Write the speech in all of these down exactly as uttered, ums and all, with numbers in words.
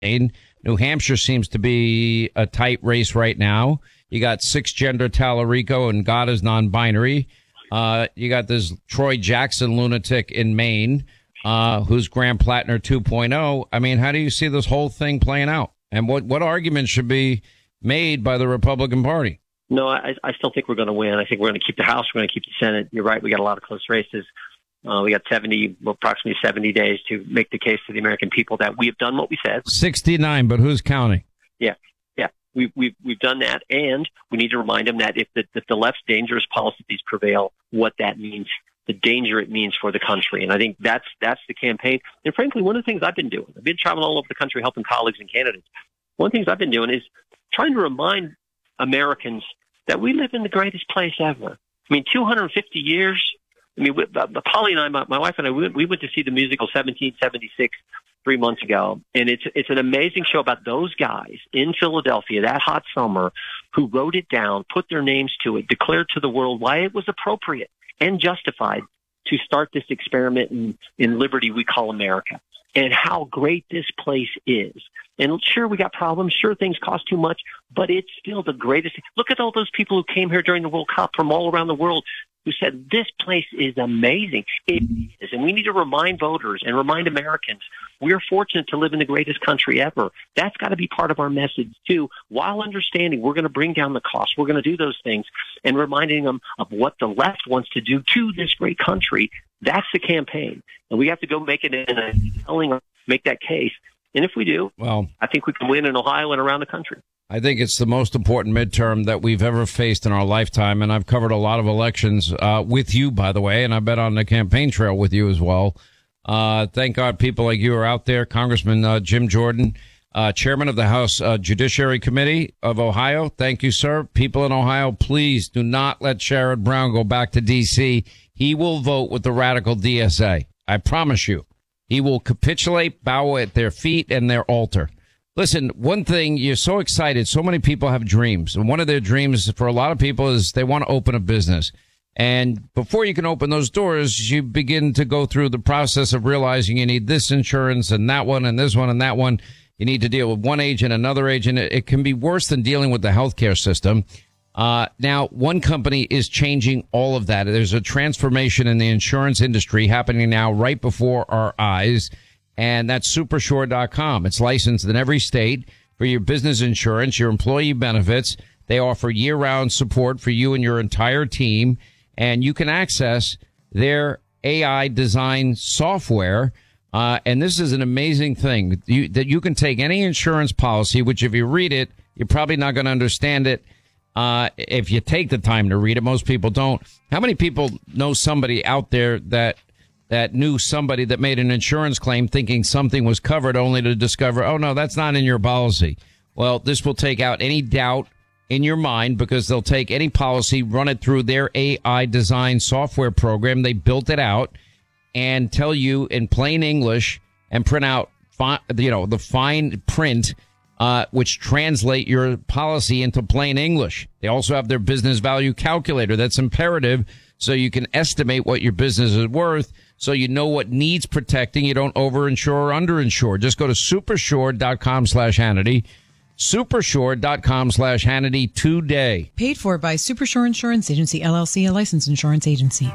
New Hampshire seems to be a tight race right now. You got six gender Tallarico and God is non-binary. Uh, you got this Troy Jackson lunatic in Maine, uh, who's Graham Plattner two point oh. I mean, how do you see this whole thing playing out? And what, what arguments should be made by the Republican Party? No, I, I still think we're going to win. I think we're going to keep the House. We're going to keep the Senate. You're right. We got a lot of close races. Uh, we got seventy, well, approximately seventy days to make the case to the American people that we have done what we said. sixty-nine, but who's counting? Yeah, yeah. We've, we've, we've done that. And we need to remind them that if the, if the left's dangerous policies prevail, what that means, the danger it means for the country. And I think that's, that's the campaign. And frankly, one of the things I've been doing, I've been traveling all over the country helping colleagues and candidates. One of the things I've been doing is trying to remind Americans that we live in the greatest place ever. I mean, two hundred fifty years. I mean, we, uh, Polly and I, my, my wife and I, we, we went to see the musical seventeen seventy-six three months ago. And it's, it's an amazing show about those guys in Philadelphia that hot summer who wrote it down, put their names to it, declared to the world why it was appropriate and justified to start this experiment in, in liberty we call America, and how great this place is. And sure, we got problems. Sure, things cost too much, but it's still the greatest. Look at all those people who came here during the World Cup from all around the world who said, this place is amazing. It is. And we need to remind voters and remind Americans, we're fortunate to live in the greatest country ever. That's got to be part of our message, too, while understanding we're going to bring down the cost. We're going to do those things and reminding them of what the left wants to do to this great country. That's the campaign. And we have to go make it in a telling, make that case. And if we do, well, I think we can win in Ohio and around the country. I think it's the most important midterm that we've ever faced in our lifetime. And I've covered a lot of elections uh, with you, by the way, and I've been on the campaign trail with you as well. Uh, thank God people like you are out there. Congressman uh, Jim Jordan, uh, chairman of the House uh, Judiciary Committee of Ohio. Thank you, sir. People in Ohio, please do not let Sherrod Brown go back to D C. He will vote with the radical D S A. I promise you. He will capitulate, bow at their feet and their altar. Listen, one thing, you're so excited. So many people have dreams. And one of their dreams for a lot of people is they want to open a business. And before you can open those doors, you begin to go through the process of realizing you need this insurance and that one and this one and that one. You need to deal with one agent, another agent. It, it can be worse than dealing with the healthcare system. Uh, now, one company is changing all of that. There's a transformation in the insurance industry happening now right before our eyes, and that's Supersure dot com. It's licensed in every state for your business insurance, your employee benefits. They offer year-round support for you and your entire team, and you can access their A I design software. Uh, and this is an amazing thing you, that you can take any insurance policy, which if you read it, you're probably not going to understand it. Uh, if you take the time to read it, most people don't. How many people know somebody out there that, that knew somebody that made an insurance claim thinking something was covered only to discover, oh no, that's not in your policy? Well, this will take out any doubt in your mind because they'll take any policy, run it through their A I design software program. They built it out and tell you in plain English and print out, fi- you know, the fine print Uh, which translate your policy into plain English. They also have their business value calculator. That's imperative so you can estimate what your business is worth, so you know what needs protecting. You don't overinsure or underinsure. Just go to Supersure dot com slash Hannity. Supersure dot com slash Hannity today. Paid for by Supersure Insurance Agency, L L C, a licensed insurance agency.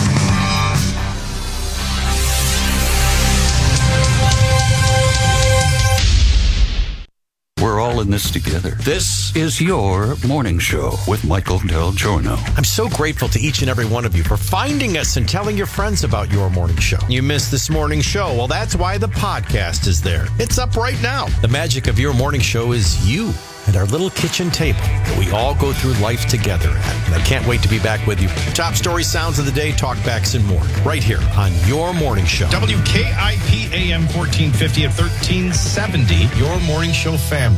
We're all in this together. This is your morning show with Michael Del Giorno. I'm so grateful to each and every one of you for finding us and telling your friends about your morning show. You missed this morning show. Well, that's why the podcast is there. It's up right now. The magic of your morning show is you and our little kitchen table that we all go through life together at. And I can't wait to be back with you. Top story, sounds of the day, talkbacks, and more. Right here on your morning show. W K I P A M fourteen fifty at thirteen seventy. Your morning show family.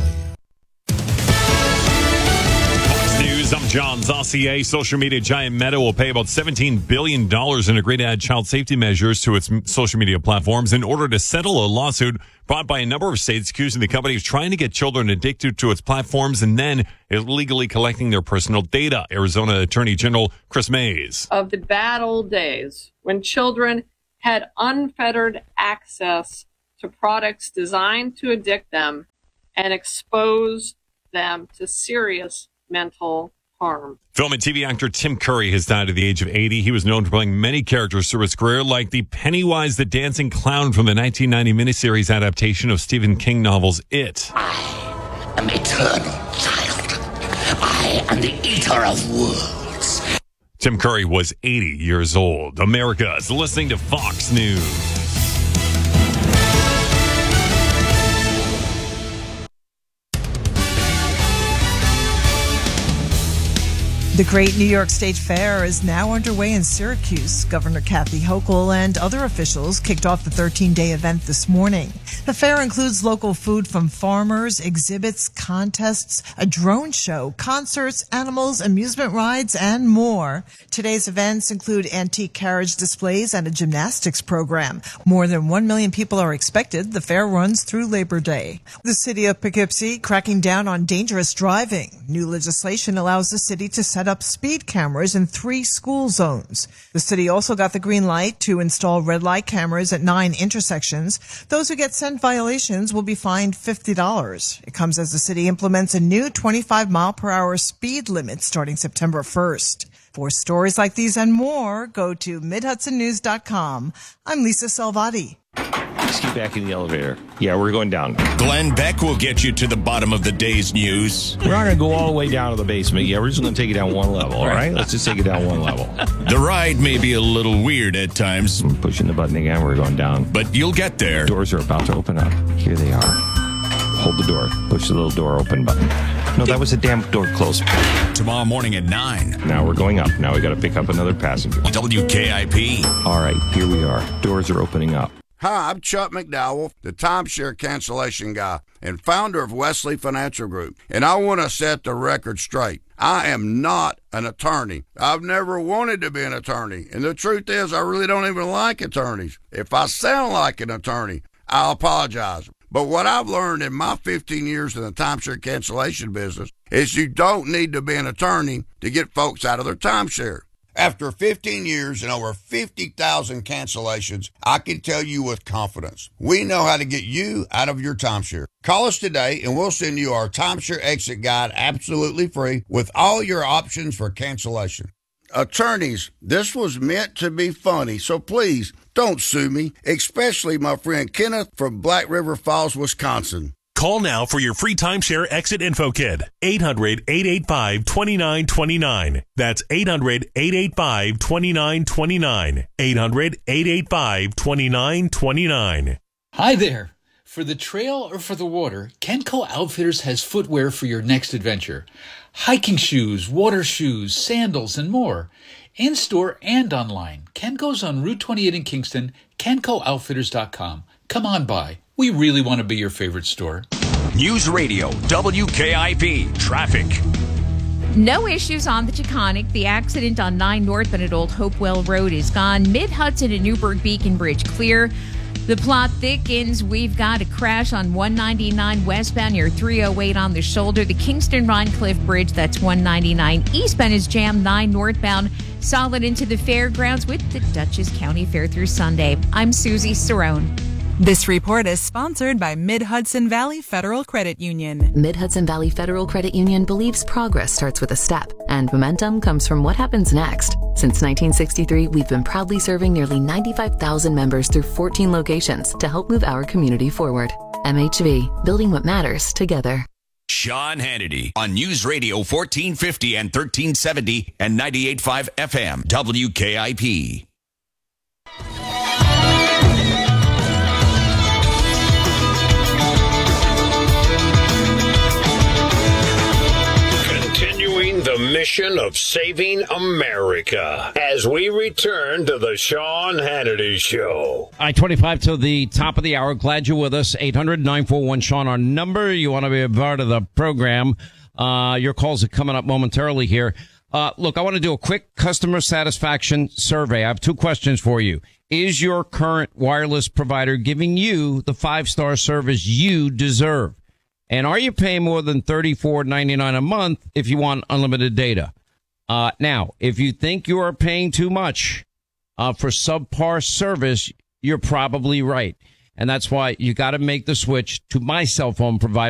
I'm John Zossier. Social media giant Meta will pay about seventeen billion dollars in agreed-to-add child safety measures to its social media platforms in order to settle a lawsuit brought by a number of states accusing the company of trying to get children addicted to its platforms and then illegally collecting their personal data. Arizona Attorney General Chris Mays. Of the bad old days when children had unfettered access to products designed to addict them and expose them to serious mental harm. Film and T V actor Tim Curry has died at the age of eighty. He was known for playing many characters through his career, like the Pennywise the Dancing Clown from the nineteen ninety miniseries adaptation of Stephen King novels It. I am eternal, child. I am the eater of worlds. Tim Curry was eighty years old. America is listening to Fox News. The Great New York State Fair is now underway in Syracuse. Governor Kathy Hochul and other officials kicked off the thirteen-day event this morning. The fair includes local food from farmers, exhibits, contests, a drone show, concerts, animals, amusement rides, and more. Today's events include antique carriage displays and a gymnastics program. More than one million people are expected. The fair runs through Labor Day. The city of Poughkeepsie cracking down on dangerous driving. New legislation allows the city to set up speed cameras in three school zones. The city also got the green light to install red light cameras at nine intersections. Those who get sent violations will be fined fifty dollars. It comes as the city implements a new twenty-five mile per hour speed limit starting September first. For stories like these and more, go to mid hudson news dot com. I'm Lisa Salvati. Just get back in the elevator. Yeah, we're going down. Glenn Beck will get you to the bottom of the day's news. We're not going to go all the way down to the basement. Yeah, we're just going to take it down one level, all right? Let's just take it down one level. The ride may be a little weird at times. I'm pushing the button again. We're going down. But you'll get there. Doors are about to open up. Here they are. Hold the door. Push the little door open button. No, that was a damn door closed. Tomorrow morning at nine. Now we're going up. Now we got to pick up another passenger. W K I P. All right, here we are. Doors are opening up. Hi, I'm Chuck McDowell, the timeshare cancellation guy and founder of Wesley Financial Group, and I want to set the record straight. I am not an attorney. I've never wanted to be an attorney, and the truth is I really don't even like attorneys. If I sound like an attorney, I'll apologize. But what I've learned in my fifteen years in the timeshare cancellation business is you don't need to be an attorney to get folks out of their timeshare. After fifteen years and over fifty thousand cancellations, I can tell you with confidence, we know how to get you out of your timeshare. Call us today and we'll send you our timeshare exit guide absolutely free with all your options for cancellation. Attorneys, this was meant to be funny, so please don't sue me, especially my friend Kenneth from Black River Falls, Wisconsin. Call now for your free timeshare exit info kit. eight hundred, eight eight five, two nine two nine. That's eight hundred, eight eight five, two nine two nine. eight hundred, eight eight five, two nine two nine. Hi there. For the trail or for the water, Kenco Outfitters has footwear for your next adventure. Hiking shoes, water shoes, sandals, and more. In-store and online. Kenco's on Route twenty-eight in Kingston, kenco outfitters dot com. Come on by. We really want to be your favorite store. News Radio, W K I P, traffic. No issues on the Taconic. The accident on nine North and at Old Hopewell Road is gone. Mid-Hudson and Newburgh Beacon Bridge clear. The plot thickens. We've got a crash on one ninety-nine westbound near three oh eight on the shoulder. The Kingston Rhine Cliff Bridge, that's one ninety-nine eastbound, is jammed nine northbound. Solid into the fairgrounds with the Dutchess County Fair through Sunday. I'm Susie Cerrone. This report is sponsored by Mid-Hudson Valley Federal Credit Union. Mid-Hudson Valley Federal Credit Union believes progress starts with a step, and momentum comes from what happens next. Since nineteen sixty-three, we've been proudly serving nearly ninety-five thousand members through fourteen locations to help move our community forward. M H V, building what matters together. Sean Hannity on News Radio fourteen fifty and thirteen seventy and ninety-eight point five F M, W K I P. The mission of saving America as we return to the Sean Hannity Show. I twenty-five to the top of the hour. Glad you're with us. eight hundred, nine four one, Sean, our number. You want to be a part of the program. Uh, your calls are coming up momentarily here. Uh, look, I want to do a quick customer satisfaction survey. I have two questions for you. Is your current wireless provider giving you the five-star service you deserve? And are you paying more than thirty-four ninety-nine a month if you want unlimited data? Uh, now, if you think you are paying too much uh, for subpar service, you're probably right. And that's why you got to make the switch to my cell phone provider.